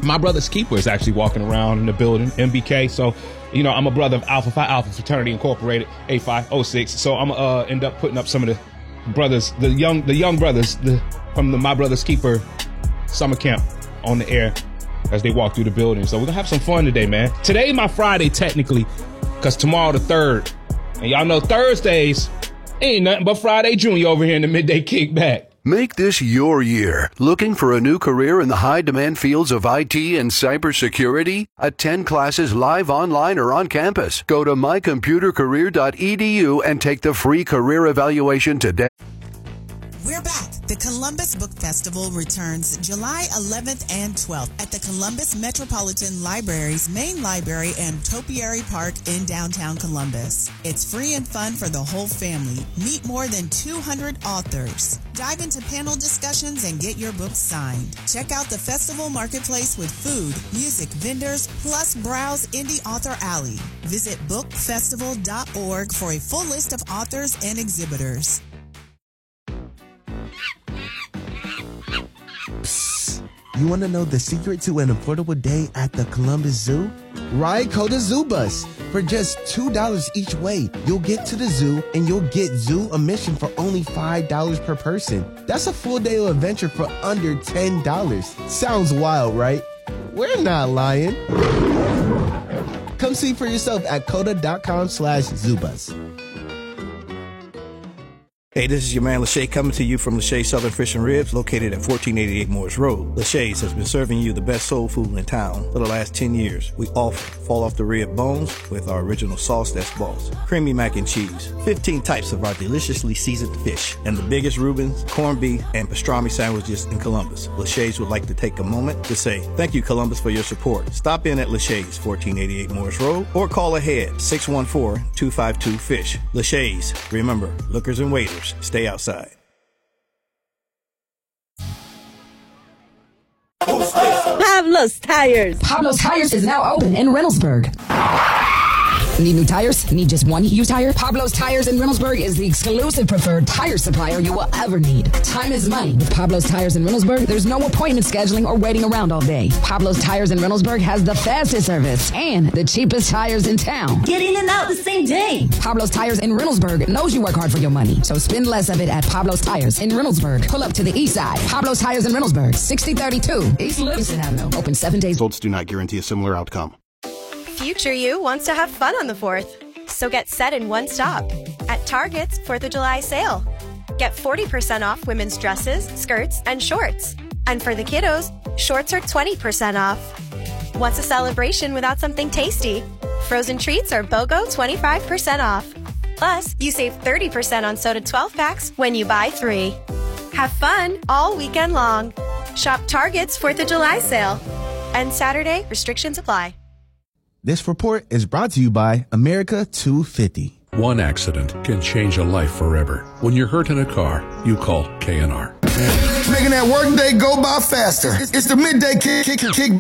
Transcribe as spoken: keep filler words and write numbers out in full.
my brother's keeper is actually walking around in the building, M B K. So, you know, I'm a brother of Alpha Phi Alpha Fraternity Incorporated, A five oh six. So I'm gonna uh, end up putting up some of the brothers, the young, the young brothers, the, from the My Brother's Keeper summer camp on the air as they walk through the building. So we're gonna have some fun today, man. Today my Friday technically, cause tomorrow the third, and y'all know Thursdays ain't nothing but Friday Junior over here in the Midday Kickback. Make this your year. Looking for a new career in the high-demand fields of I T and cybersecurity? Attend classes live online or on campus. Go to my computer career dot e d u and take the free career evaluation today. We're back. The Columbus Book Festival returns July eleventh and twelfth at the Columbus Metropolitan Library's main library and Topiary Park in downtown Columbus. It's free and fun for the whole family. Meet more than two hundred authors. Dive into panel discussions and get your books signed. Check out the festival marketplace with food, music, vendors, plus browse Indie Author Alley. Visit book festival dot org for a full list of authors and exhibitors. Psst. You want to know the secret to an affordable day at the Columbus Zoo? Ride Coda Zoo Bus. For just two dollars each way, you'll get to the zoo and you'll get zoo admission for only five dollars per person. That's a full day of adventure for under ten dollars. Sounds wild, right? We're not lying. Come see for yourself at coda dot com slash zoobus. Hey, this is your man Lachey coming to you from Lachey Southern Fish and Ribs, located at fourteen eighty-eight Morris Road. Lachey's has been serving you the best soul food in town for the last ten years. We offer fall off the rib bones with our original sauce that's boss, creamy mac and cheese, fifteen types of our deliciously seasoned fish, and the biggest Reubens, corned beef, and pastrami sandwiches in Columbus. Lachey's would like to take a moment to say thank you, Columbus, for your support. Stop in at Lachey's, fourteen eighty-eight Morris Road, or call ahead, six one four, two five two, FISH. Lachey's. Remember, lookers and waiters, stay outside. Pablo's Tires. Pablo's Tires is now open in Reynoldsburg. Need new tires? Need just one used tire? Pablo's Tires in Reynoldsburg is the exclusive preferred tire supplier you will ever need. Time is money. With Pablo's Tires in Reynoldsburg, there's no appointment scheduling or waiting around all day. Pablo's Tires in Reynoldsburg has the fastest service and the cheapest tires in town. Get in and out the same day. Pablo's Tires in Reynoldsburg knows you work hard for your money, so spend less of it at Pablo's Tires in Reynoldsburg. Pull up to the east side. Pablo's Tires in Reynoldsburg, sixty thirty-two East Livingston Avenue. Open seven days. Results do not guarantee a similar outcome. Future you wants to have fun on the fourth, so get set in one stop at Target's fourth of July sale. Get forty percent off women's dresses, skirts, and shorts. And for the kiddos, shorts are twenty percent off. What's a celebration without something tasty? Frozen treats are BOGO twenty-five percent off. Plus, you save thirty percent on soda twelve packs when you buy three. Have fun all weekend long. Shop Target's fourth of July sale. And Saturday, restrictions apply. This report is brought to you by America two fifty. One accident can change a life forever. When you're hurt in a car, you call K N R. Making that work day go by faster. It's the midday kick, kick, kick